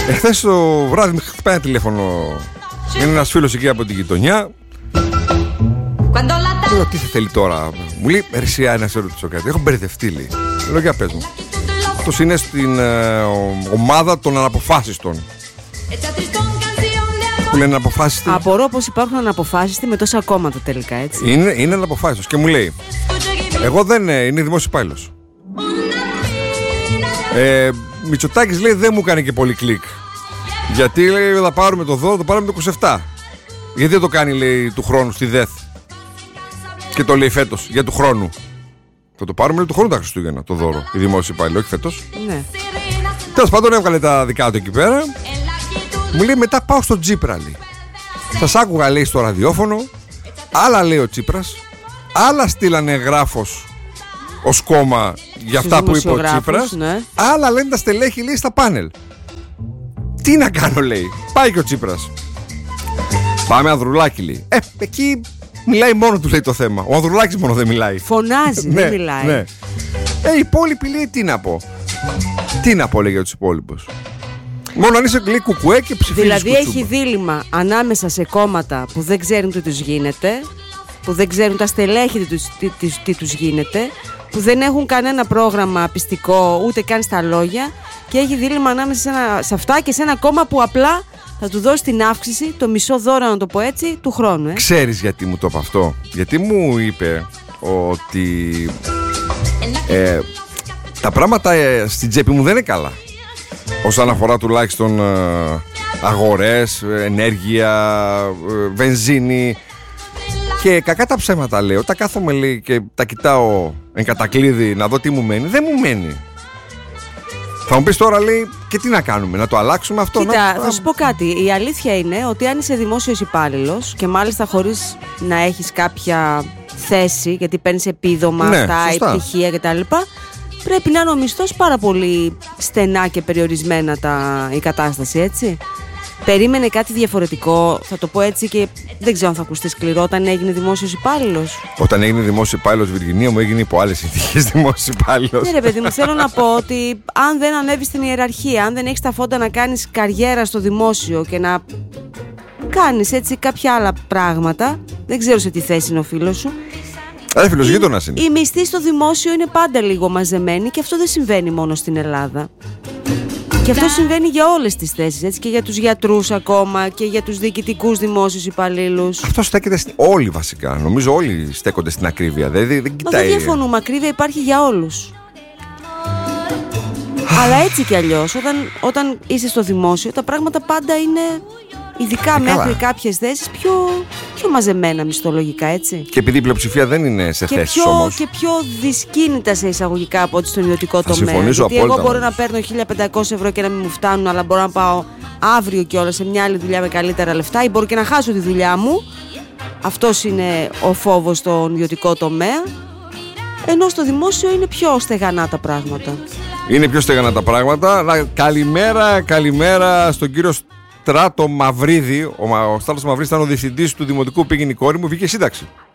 Εχθές το βράδυ με χτυπάει ένα τηλέφωνο. Είναι ένας φίλος εκεί από την γειτονιά. Λέω τι θα θέλει τώρα. Μου λέει Ερσιά, να σε ρωτήσω κάτι. Έχω μπερδευτεί, λέει. Λέω για πες μου. Αυτός είναι στην ομάδα των αναποφάσιστων. Που λένε αναποφάσιστοι. Απορώ πως υπάρχουν αναποφάσιστοι με τόσα κόμματα τελικά, έτσι. Είναι αναποφάσιστος και μου λέει εγώ δεν είναι δημόσιος υπάλληλος. Μητσοτάκης λέει δεν μου κάνει και πολύ κλικ. Γιατί λέει θα πάρουμε το δώρο, το πάρουμε το 27. Γιατί δεν το κάνει λέει του χρόνου στη ΔΕΘ. Και το λέει φέτος για του χρόνου. Θα το πάρουμε λέει του χρόνου τα Χριστούγεννα το δώρο. Η δημόσια υπάλληλη, όχι φέτος. Ναι. Τέλος πάντων έβγαλε τα δικά του εκεί πέρα. Μου λέει μετά πάω στο Τσίπρα λέει. Σας άκουγα λέει στο ραδιόφωνο. Άλλα λέει ο Τσίπρας. Άλλα στείλανε εγγράφος ως κόμμα για αυτά που είπε ο Τσίπρας. Ναι. Άλλα λένε τα στελέχη λέει στα πάνελ. Τι να κάνω λέει. Πάει και ο Τσίπρας. Πάμε Ανδρουλάκη λέει. Εκεί μιλάει μόνο του λέει το θέμα. Ο Ανδρουλάκης μόνο δεν μιλάει. Φωνάζει, δεν μιλάει. Ναι. Οι υπόλοιποι λέει τι να πω. Τι να πω λέει για τους υπόλοιπους. Μόνο αν είσαι λέει κουκουέ και ψηφίζεις Δηλαδή κουτσούμπα. έχει δίλημμα ανάμεσα σε κόμματα που δεν ξέρουν τι τους γίνεται, που δεν ξέρουν τα στελέχη τι τους γίνεται, που δεν έχουν κανένα πρόγραμμα πιστικό ούτε καν στα λόγια, και έχει δίλημμα ανάμεσα σε αυτά και σε ένα κόμμα που απλά θα του δώσει την αύξηση, το μισό δώρο να το πω έτσι, του χρόνου. Ξέρεις γιατί μου το είπε αυτό? Γιατί μου είπε ότι τα πράγματα στην τσέπη μου δεν είναι καλά. Όσον αφορά τουλάχιστον αγορές, ενέργεια, βενζίνη. Και κακά τα ψέματα λέω. Τα κάθομαι λέει και τα κοιτάω εν κατακλείδη να δω τι μου μένει. Δεν μου μένει. Θα μου πεις τώρα λέει και τι να κάνουμε, να το αλλάξουμε αυτό? Κοίτα, θα σου πω κάτι. Η αλήθεια είναι ότι αν είσαι δημόσιος υπάλληλος και μάλιστα χωρίς να έχεις κάποια θέση, γιατί παίρνεις επίδομα, ναι, αυτά, η πτυχία κτλ., πρέπει να είναι ο μισθός πάρα πολύ στενά και περιορισμένα η κατάσταση, έτσι. Περίμενε κάτι διαφορετικό, θα το πω έτσι, και δεν ξέρω αν θα ακουστεί σκληρό, όταν έγινε δημόσιος υπάλληλος. Όταν έγινε δημόσιος υπάλληλος, Βιργινία μου, έγινε υπό άλλες συνθήκες δημόσιος υπάλληλος. Ναι, ρε παιδί μου, θέλω να πω ότι αν δεν ανέβεις στην ιεραρχία, αν δεν έχεις τα φόντα να κάνεις καριέρα στο δημόσιο και να κάνεις έτσι κάποια άλλα πράγματα, δεν ξέρω σε τι θέση είναι ο φίλος σου. Φίλος γείτονας είναι. Οι μισθοί στο δημόσιο είναι πάντα λίγο μαζεμένοι και αυτό δεν συμβαίνει μόνο στην Ελλάδα. Και αυτό συμβαίνει για όλες τις θέσεις, έτσι, και για τους γιατρούς ακόμα και για τους διοικητικούς δημόσιους υπαλλήλους. Αυτό στέκεται όλοι βασικά. Νομίζω όλοι στέκονται στην ακρίβεια. Δεν κοιτάει. Δεν διαφωνούμε. Ακρίβεια υπάρχει για όλους. Αλλά έτσι κι αλλιώς, όταν είσαι στο δημόσιο, τα πράγματα πάντα είναι, ειδικά μέχρι κάποιες θέσεις, πιο μαζεμένα μισθολογικά, έτσι. Και επειδή η πλειοψηφία δεν είναι σε θέσεις όμως. Και πιο δυσκίνητα σε εισαγωγικά από ό,τι στον ιδιωτικό τομέα. Γιατί εγώ μπορώ να παίρνω 1.500 ευρώ και να μην μου φτάνουν, αλλά μπορώ να πάω αύριο κιόλας σε μια άλλη δουλειά με καλύτερα λεφτά, ή μπορώ και να χάσω τη δουλειά μου. Αυτός είναι ο φόβος στον ιδιωτικό τομέα. Ενώ στο δημόσιο είναι πιο στεγανά τα πράγματα. Είναι πιο στεγανά τα πράγματα. Καλημέρα στον κύριο Στράτο Μαυρίδη. Ο Στράτος Μαυρίδης ήταν ο διευθυντής του Δημοτικού, πήγαινε η κόρη μου, βγήκε σύνταξη.